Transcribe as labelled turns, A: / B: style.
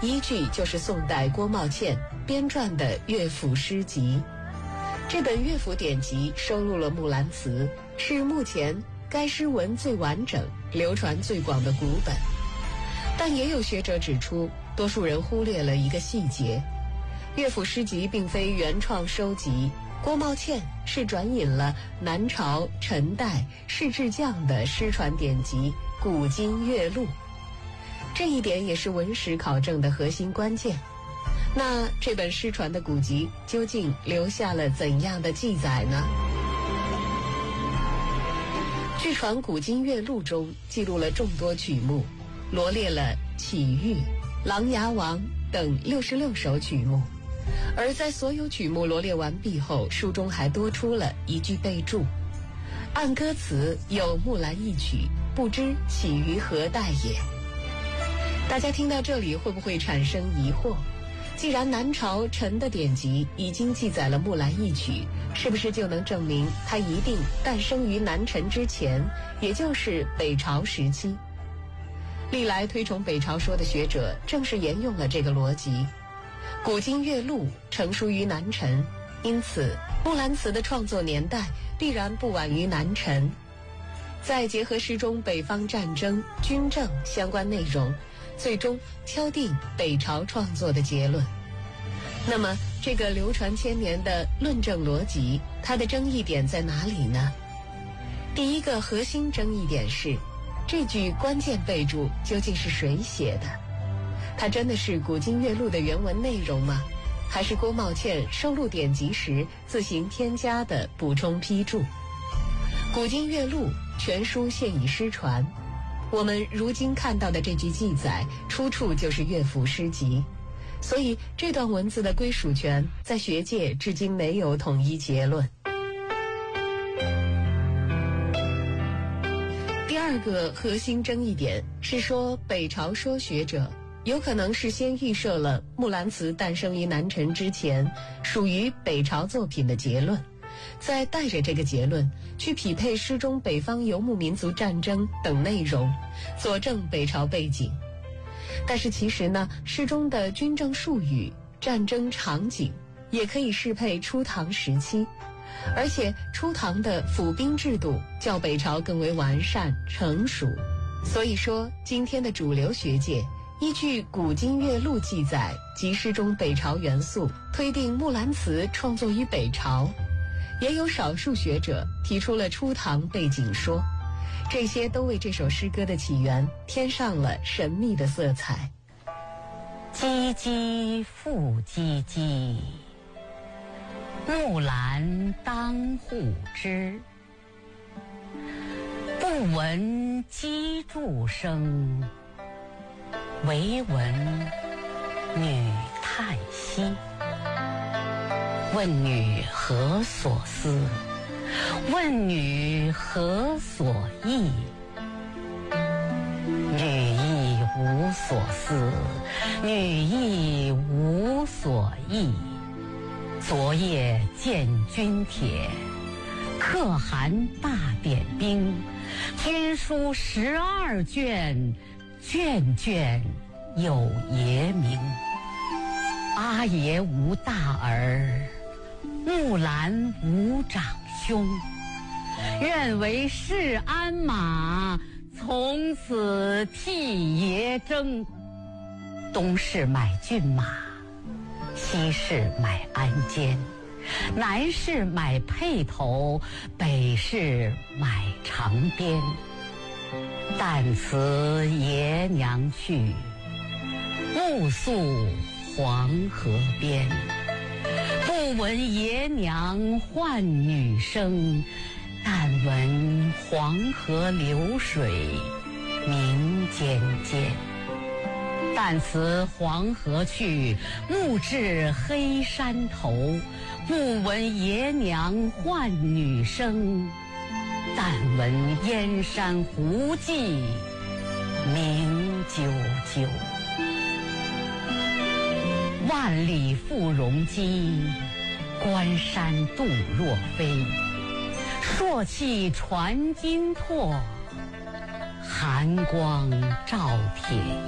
A: 依据就是宋代郭茂倩编撰的乐府诗集。这本乐府典籍收录了《木兰辞》，是目前该诗文最完整、流传最广的古本。但也有学者指出，多数人忽略了一个细节：乐府诗集并非原创收集，郭茂倩是转引了南朝陈代释志匠的诗传典籍《古今乐录》，这一点也是文史考证的核心关键。那这本失传的古籍究竟留下了怎样的记载呢？据传《古今乐录》中记录了众多曲目，罗列了启玉、琅琊王等66首曲目。而在所有曲目罗列完毕后，书中还多出了一句备注：按歌词有木兰一曲，不知起于何代也。大家听到这里会不会产生疑惑？既然南朝陈的典籍已经记载了木兰一曲，是不是就能证明它一定诞生于南陈之前，也就是北朝时期？历来推崇北朝说的学者正是沿用了这个逻辑。古今乐录成书于南陈，因此木兰辞的创作年代必然不晚于南陈。再结合诗中北方战争、军政相关内容，最终敲定北朝创作的结论。那么这个流传千年的论证逻辑，它的争议点在哪里呢？第一个核心争议点是，这句关键备注究竟是谁写的？它真的是《古今乐录》的原文内容吗？还是郭茂倩收录典籍时自行添加的补充批注？《古今乐录》全书现已失传，我们如今看到的这句记载出处就是乐府诗集，所以这段文字的归属权在学界至今没有统一结论。第二个核心争议点是说，北朝说学者有可能是先预设了木兰辞诞生于南陈之前，属于北朝作品的结论，再带着这个结论去匹配诗中北方游牧民族战争等内容，佐证北朝背景。但是其实呢，诗中的军政术语、战争场景也可以适配初唐时期，而且初唐的府兵制度较北朝更为完善成熟。所以说，今天的主流学界依据《古今乐录》记载及诗中北朝元素，推定木兰辞创作于北朝。也有少数学者提出了初唐背景说，这些都为这首诗歌的起源添上了神秘的色彩。
B: 唧唧复唧唧，木兰当户织。不闻机杼声，惟闻女叹息。问女何所思？问女何所忆？女亦无所思，女亦无所忆。昨夜见军帖，可汗大点兵，军书12卷，卷卷有爷名。阿爷无大儿，木兰无长兄，愿为市鞍马，从此替爷征。东市买骏马，西市买鞍鞯，南市买辔头，北市买长鞭。但辞爷娘去，暮宿黄河边。不闻爷娘唤女声，但闻黄河流水鸣溅溅。但辞黄河去，暮至黑山头。不闻爷娘唤女声，但闻燕山胡骑鸣啾啾。万里赴戎机，关山度若飞。朔气传金柝，寒光照铁衣。